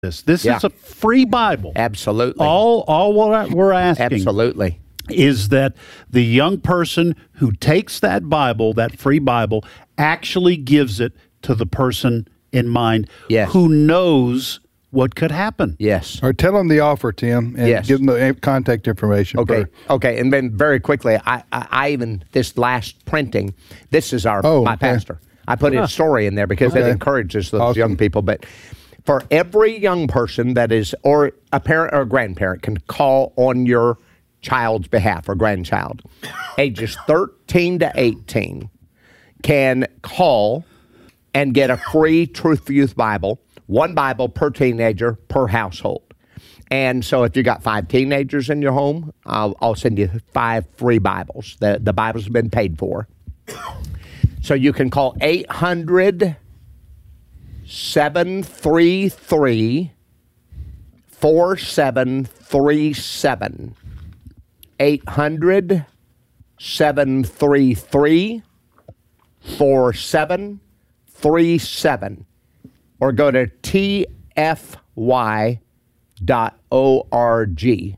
This is a free Bible. Absolutely. All what we're asking Absolutely. is that the young person who takes that Bible, that free Bible, actually gives it to the person in mind who knows what could happen. Yes. Or tell them the offer, Tim, and give them the contact information. Okay. And then very quickly, I even, this last printing, this is my pastor. I put his story in there because it encourages those young people. But for every young person that is, or a parent or a grandparent can call on your child's behalf or grandchild, ages 13 to 18 can call and get a free Truth for Youth Bible, one Bible per teenager per household. And so if you got 5 teenagers in your home, I'll send you 5 free Bibles. The Bibles have been paid for. So you can call 800-733-4737. 800-733-4737. Or go to tfy.org.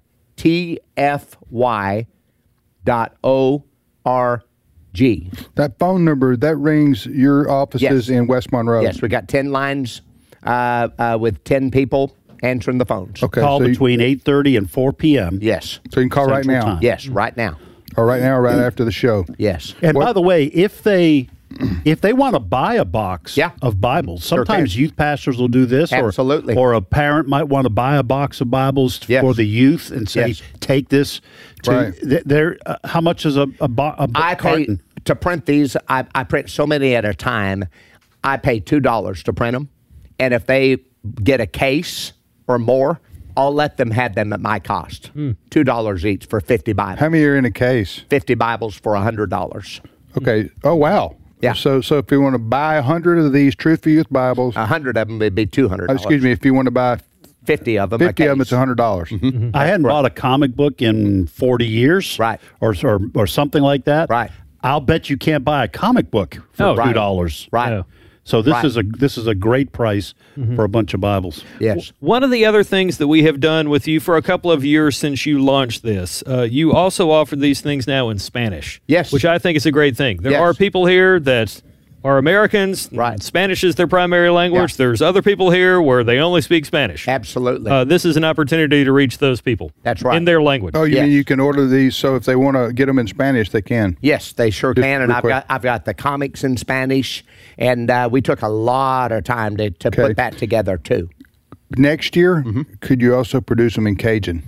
tfy.org. That phone number, that rings your offices in West Monroe. Yes, we got 10 lines with 10 people answering the phones. Okay, call between 8:30 and 4 p.m. Yes. So you can call right now. Time. Yes, right now. Or right now, or right after the show. Yes. And by the way, if they want to buy a box of Bibles, sometimes youth pastors will do this. Absolutely. Or a parent might want to buy a box of Bibles for the youth and say, take this to how much is a carton? To print these, I print so many at a time, I pay $2 to print them. And if they get a case or more, I'll let them have them at my cost. $2 each for 50 Bibles. How many are in a case? 50 Bibles for $100. Okay. Oh, wow. Yeah. So if you want to buy 100 of these Truth for Youth Bibles, 100 of them would be $200. Excuse me. If you want to buy 50 of them, 50 of them, it's $100. I hadn't bought a comic book in 40 years, or something like that. Right. I'll bet you can't buy a comic book for $2. Right. Yeah. So this is a great price for a bunch of Bibles. Yes. One of the other things that we have done with you for a couple of years since you launched this, you also offer these things now in Spanish. Yes. Which I think is a great thing. There are people here that are Americans. Right. Spanish is their primary language. Yeah. There's other people here where they only speak Spanish. Absolutely. This is an opportunity to reach those people. That's right. In their language. Oh, you mean you can order these, so if they want to get them in Spanish, they can? Yes, they sure can. And I've got the comics in Spanish, and we took a lot of time to put that together, too. Next year, could you also produce them in Cajun?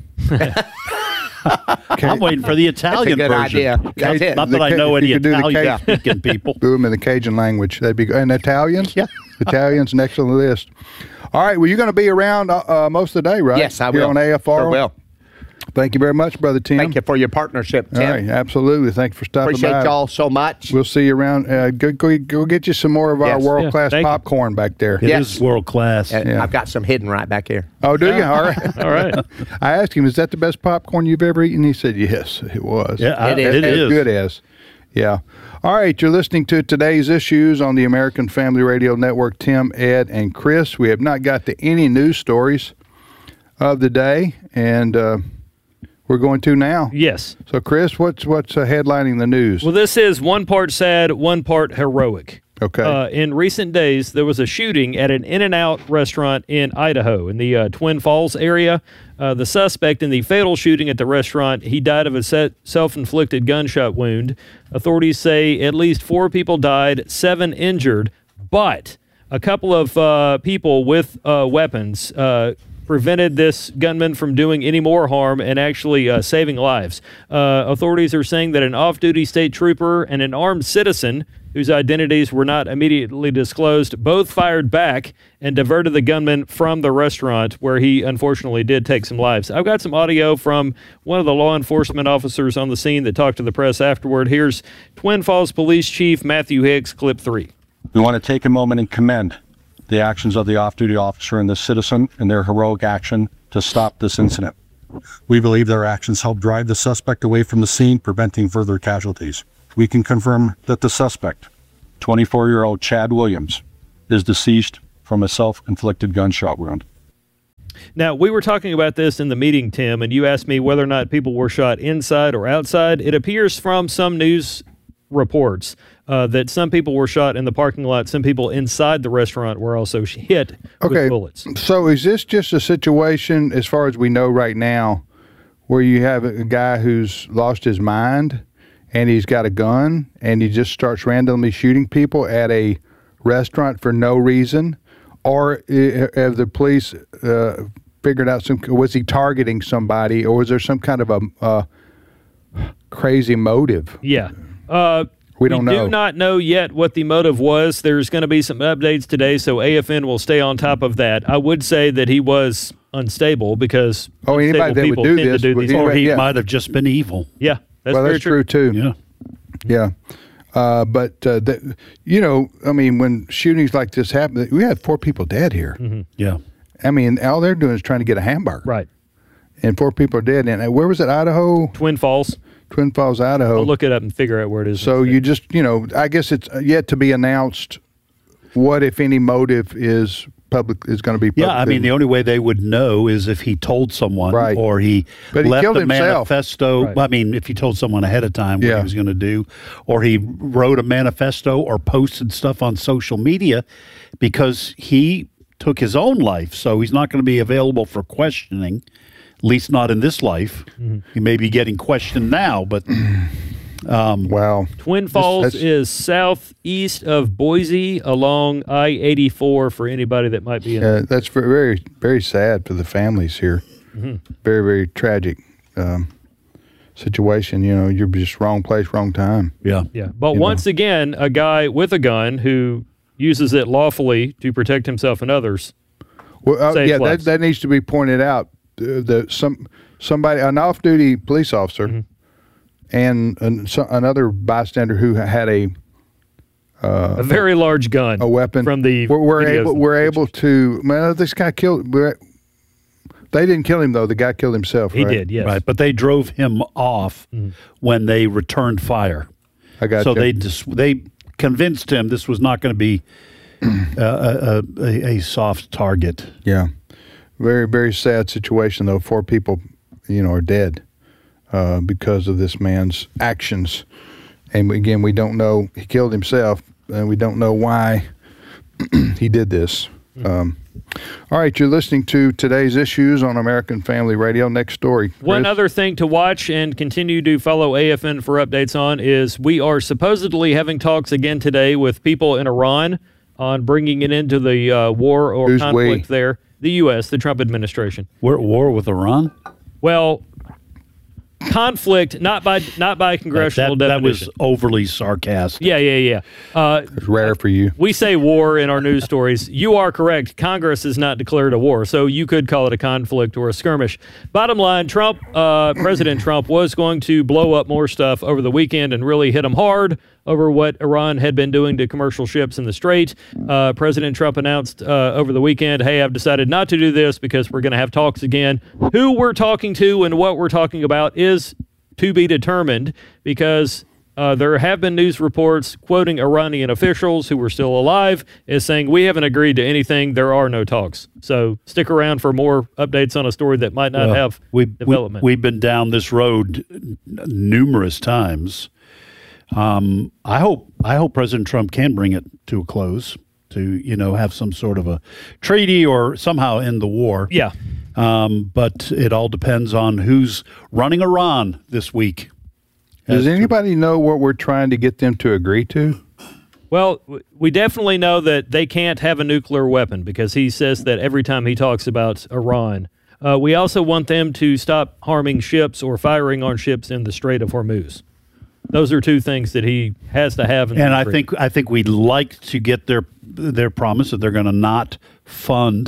I'm waiting for the Italian version. Idea. Not that I know any Italian-speaking people. Do them in the Cajun language. That'd be good. And Italians? Yeah. Italians next on the list. All right. Well, you're going to be around most of the day, right? Yes, I will. Here on AFR? Sure will. Thank you very much, Brother Tim. Thank you for your partnership, Tim. All right, absolutely. Thank you for stopping by. Appreciate y'all so much. We'll see you around. Go get you some more of our world-class popcorn back there. It is world-class. I've got some hidden right back here. Oh, do you? All right. All right. I asked him, is that the best popcorn you've ever eaten? He said, yes, it was. Yeah, it is. As good as. Yeah. All right, you're listening to Today's Issues on the American Family Radio Network. Tim, Ed, and Chris. We have not got to any news stories of the day, and we're going to now. Yes. So, Chris, what's headlining the news? Well, this is one part sad, one part heroic. Okay. In recent days, there was a shooting at an In-N-Out restaurant in Idaho, in the Twin Falls area. The suspect in the fatal shooting at the restaurant, he died of a self-inflicted gunshot wound. Authorities say at least 4 people died, 7 injured, but a couple of people with weapons prevented this gunman from doing any more harm and actually saving lives. Authorities are saying that an off-duty state trooper and an armed citizen whose identities were not immediately disclosed both fired back and diverted the gunman from the restaurant, where he unfortunately did take some lives. I've got some audio from one of the law enforcement officers on the scene that talked to the press afterward. Here's Twin Falls Police Chief Matthew Hicks, clip 3. We want to take a moment and commend the actions of the off-duty officer and the citizen in their heroic action to stop this incident. We believe their actions helped drive the suspect away from the scene, preventing further casualties. We can confirm that the suspect, 24-year-old Chad Williams, is deceased from a self-inflicted gunshot wound. Now, we were talking about this in the meeting, Tim, and you asked me whether or not people were shot inside or outside. It appears from some news reports that some people were shot in the parking lot. Some people inside the restaurant were also hit with bullets. So is this just a situation, as far as we know right now, where you have a guy who's lost his mind and he's got a gun and he just starts randomly shooting people at a restaurant for no reason? Or have the police figured out was he targeting somebody, or was there some kind of a crazy motive? Yeah. We don't know. We do not know yet what the motive was. There's going to be some updates today, so AFN will stay on top of that. I would say that he was unstable because anybody that would do this, or he might have just been evil. Yeah, that's true too. Yeah. But when shootings like this happen, we had 4 people dead here. Mm-hmm. Yeah. I mean, all they're doing is trying to get a hamburger. Right. And 4 people are dead. And where was it, Idaho? Twin Falls, Idaho. I'll look it up and figure out where it is. So you just, I guess it's yet to be announced what, if any, motive is going to be public. Yeah, I mean, the only way they would know is if he told someone, right, or he left a manifesto. Right. I mean, if he told someone ahead of time what he was going to do, or he wrote a manifesto or posted stuff on social media, because he took his own life, so he's not going to be available for questioning, at least not in this life. Mm-hmm. He may be getting questioned now, but... wow. Twin Falls is southeast of Boise along I-84 for anybody that might be in there. That's very, very sad for the families here. Mm-hmm. Very, very tragic situation. You're just wrong place, wrong time. Yeah. Yeah. But once again, a guy with a gun who uses it lawfully to protect himself and others. Well, that needs to be pointed out. Somebody, an off-duty police officer, mm-hmm, and another bystander who had a very large gun, a weapon from the we're able to. Man, this guy killed. They didn't kill him though. The guy killed himself. He did, yes. Right, but they drove him off when they returned fire. I got so you. they convinced him this was not going to be a soft target. Yeah, very, very sad situation though. 4 people, are dead. Because of this man's actions. And again, we don't know, he killed himself, and we don't know why he did this. All right, you're listening to today's issues on American Family Radio. Next story, Chris. One other thing to watch and continue to follow AFN for updates on is we are supposedly having talks again today with people in Iran on bringing it into the war or conflict there. The U.S., the Trump administration. We're at war with Iran? Well... conflict, not by congressional definition. That was overly sarcastic. Yeah. It's rare for you. We say war in our news stories. You are correct. Congress has not declared a war, so you could call it a conflict or a skirmish. Bottom line, President Trump was going to blow up more stuff over the weekend and really hit them hard over what Iran had been doing to commercial ships in the Strait. President Trump announced over the weekend, hey, I've decided not to do this because we're going to have talks again. Who we're talking to and what we're talking about is to be determined, because there have been news reports quoting Iranian officials who were still alive as saying, we haven't agreed to anything. There are no talks. So stick around for more updates on a story that might not have development. We've been down this road numerous times. I hope President Trump can bring it to a close, to have some sort of a treaty or somehow end the war. Yeah. But it all depends on who's running Iran this week. Does anybody know what we're trying to get them to agree to? Well, we definitely know that they can't have a nuclear weapon, because he says that every time he talks about Iran. We also want them to stop harming ships or firing on ships in the Strait of Hormuz. Those are 2 things that he has to have. And I think we'd like to get their promise that they're going to not fund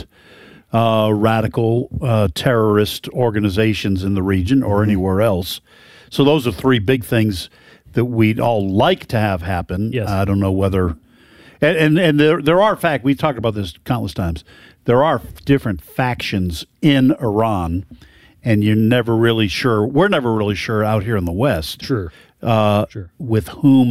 radical terrorist organizations in the region or anywhere else. So those are 3 big things that we'd all like to have happen. Yes. I don't know whether, and there are we've talked about this countless times. There are different factions in Iran, and you're never really sure. We're never really sure out here in the West. Sure. With whom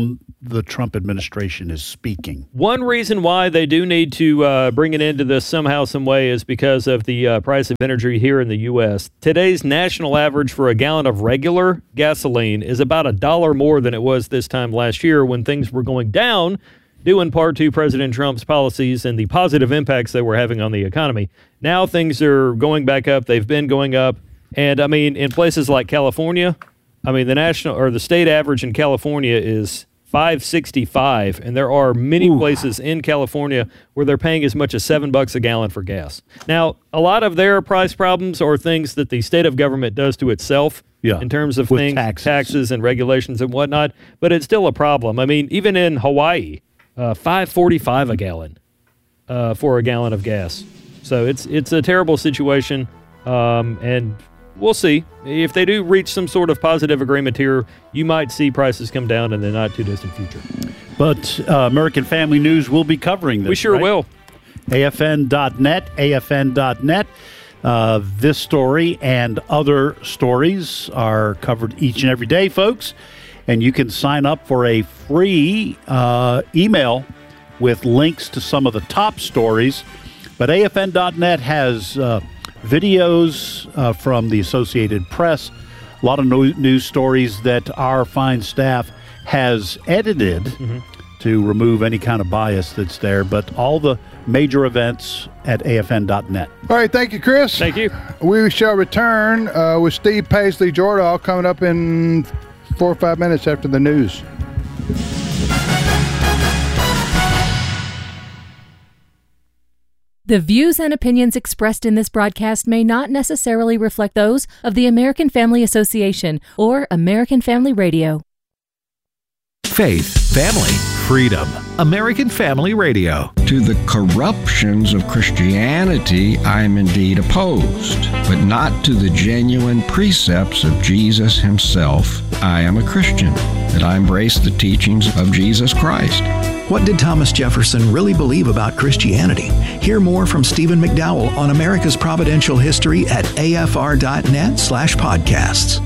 the Trump administration is speaking. One reason why they do need to bring it into this somehow, some way is because of the price of energy here in the U.S. Today's national average for a gallon of regular gasoline is about $1 more than it was this time last year when things were going down, due in part to President Trump's policies and the positive impacts they were having on the economy. Now things are going back up. They've been going up. And, I mean, in places like California, I mean, the state average in California is $5.65, and there are many places in California where they're paying as much as $7 a gallon for gas. Now, a lot of their price problems are things that the state of government does to itself in terms of things, taxes and regulations and whatnot, but it's still a problem. I mean, even in Hawaii, $5.45 a gallon for a gallon of gas. So it's a terrible situation, and we'll see. If they do reach some sort of positive agreement here, you might see prices come down in the not-too-distant future. But American Family News will be covering this. We sure will. AFN.net, AFN.net. This story and other stories are covered each and every day, folks. And you can sign up for a free email with links to some of the top stories. But AFN.net has videos from the Associated Press, a lot of news stories that our fine staff has edited to remove any kind of bias that's there, but all the major events at AFN.net. All right, thank you, Chris. Thank you. We shall return with Steve Paisley-Jordahl coming up in 4 or 5 minutes after the news. The views and opinions expressed in this broadcast may not necessarily reflect those of the American Family Association or American Family Radio. Faith, family, freedom. American Family Radio. To the corruptions of Christianity, I am indeed opposed, but not to the genuine precepts of Jesus himself. I am a Christian, that I embrace the teachings of Jesus Christ. What did Thomas Jefferson really believe about Christianity? Hear more from Stephen McDowell on America's Providential History at afr.net/podcasts.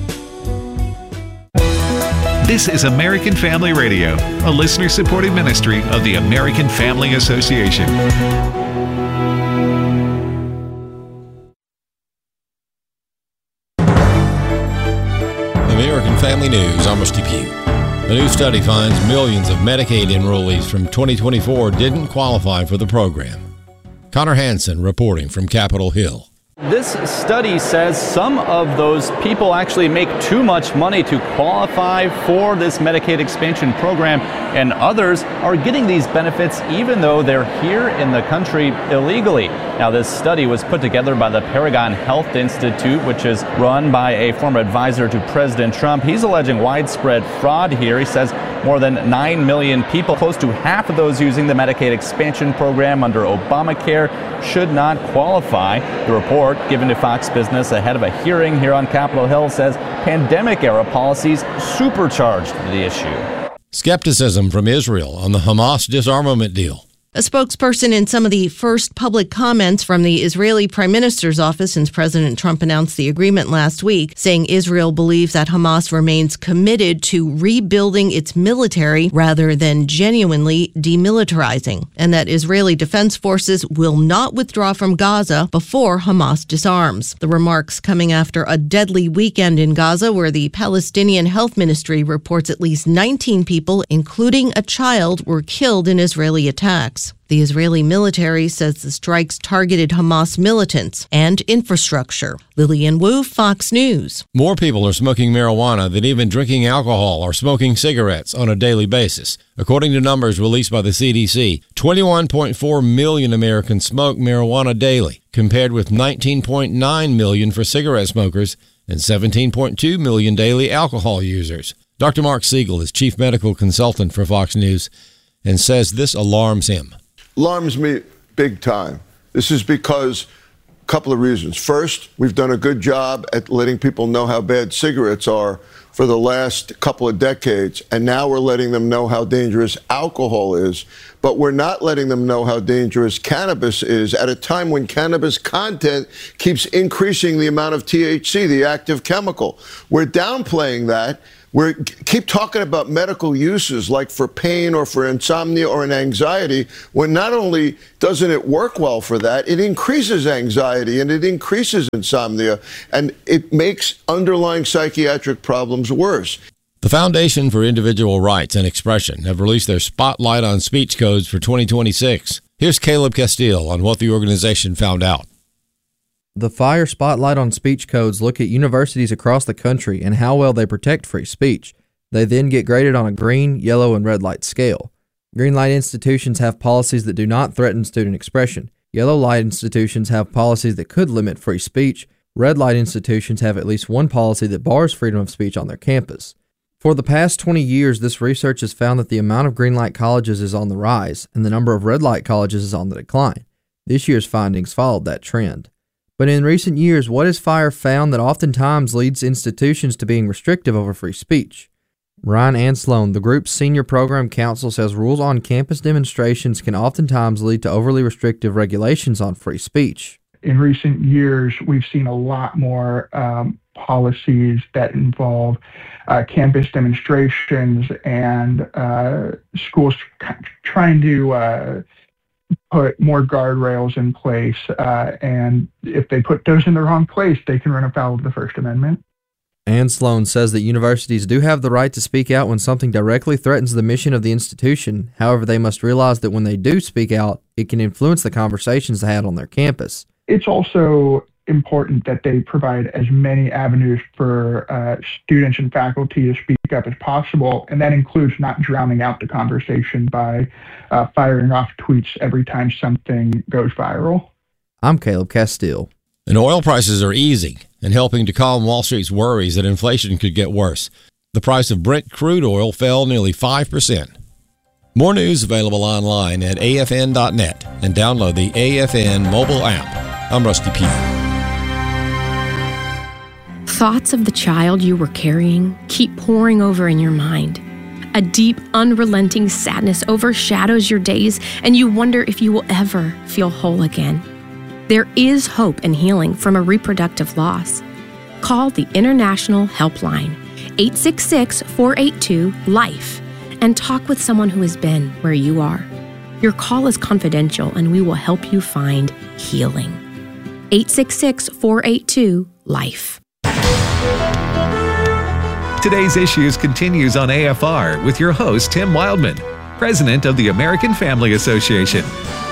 This is American Family Radio, a listener-supported ministry of the American Family Association. American Family News, I'm Steve Pugh. A new study finds millions of Medicaid enrollees from 2024 didn't qualify for the program. Connor Hansen reporting from Capitol Hill. This study says some of those people actually make too much money to qualify for this Medicaid expansion program, and others are getting these benefits even though they're here in the country illegally. Now, this study was put together by the Paragon Health Institute, which is run by a former advisor to President Trump. He's alleging widespread fraud here. He says more than 9 million people, close to half of those using the Medicaid expansion program under Obamacare, should not qualify. The report given to Fox Business ahead of a hearing here on Capitol Hill says pandemic-era policies supercharged the issue. Skepticism from Israel on the Hamas disarmament deal. A spokesperson in some of the first public comments from the Israeli Prime Minister's office since President Trump announced the agreement last week, saying Israel believes that Hamas remains committed to rebuilding its military rather than genuinely demilitarizing, and that Israeli defense forces will not withdraw from Gaza before Hamas disarms. The remarks coming after a deadly weekend in Gaza where the Palestinian Health Ministry reports at least 19 people, including a child, were killed in Israeli attacks. The Israeli military says the strikes targeted Hamas militants and infrastructure. Lillian Wu, Fox News. More people are smoking marijuana than even drinking alcohol or smoking cigarettes on a daily basis. According to numbers released by the CDC, 21.4 million Americans smoke marijuana daily, compared with 19.9 million for cigarette smokers and 17.2 million daily alcohol users. Dr. Mark Siegel is chief medical consultant for Fox News and says this alarms him. Alarms me big time. This is because a couple of reasons. First, we've done a good job at letting people know how bad cigarettes are for the last couple of decades, and now we're letting them know how dangerous alcohol is, but we're not letting them know how dangerous cannabis is at a time when cannabis content keeps increasing the amount of THC, the active chemical. We're downplaying that, We keep talking about medical uses like for pain or for insomnia or an anxiety, when not only doesn't it work well for that, it increases anxiety and it increases insomnia, and it makes underlying psychiatric problems worse. The Foundation for Individual Rights and Expression have released their Spotlight on Speech Codes for 2026. Here's Caleb Castile on what the organization found out. The FIRE Spotlight on Speech Codes look at universities across the country and how well they protect free speech. They then get graded on a green, yellow, and red light scale. Green light institutions have policies that do not threaten student expression. Yellow light institutions have policies that could limit free speech. Red light institutions have at least one policy that bars freedom of speech on their campus. For the past 20 years, this research has found that the amount of green light colleges is on the rise and the number of red light colleges is on the decline. This year's findings followed that trend. But in recent years, what has FIRE found that oftentimes leads institutions to being restrictive over free speech? Ryan Anslone, the group's senior program counsel, says rules on campus demonstrations can oftentimes lead to overly restrictive regulations on free speech. In recent years, we've seen a lot more policies that involve campus demonstrations and schools trying to put more guardrails in place, and if they put those in the wrong place, they can run afoul of the First Amendment. Anslone says that universities do have the right to speak out when something directly threatens the mission of the institution. However, they must realize that when they do speak out, it can influence the conversations they had on their campus. It's also important that they provide as many avenues for students and faculty to speak up as possible, and that includes not drowning out the conversation by firing off tweets every time something goes viral. I'm Caleb Castile. And oil prices are easing and helping to calm Wall Street's worries that inflation could get worse. The price of Brent crude oil fell nearly 5%. More news available online at afn.net and download the AFN mobile app. I'm Rusty Pugh. Thoughts of the child you were carrying keep pouring over in your mind. A deep, unrelenting sadness overshadows your days, and you wonder if you will ever feel whole again. There is hope and healing from a reproductive loss. Call the International Helpline, 866-482-LIFE, and talk with someone who has been where you are. Your call is confidential, and we will help you find healing. 866-482-LIFE. Today's Issues continues on AFR with your host, Tim Wildman, president of the American Family Association.